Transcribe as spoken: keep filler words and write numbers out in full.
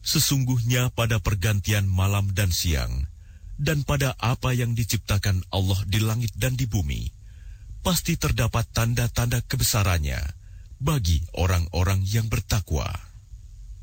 Sesungguhnya pada pergantian malam dan siang, dan pada apa yang diciptakan Allah di langit dan di bumi, pasti terdapat tanda-tanda kebesarannya bagi orang-orang yang bertakwa.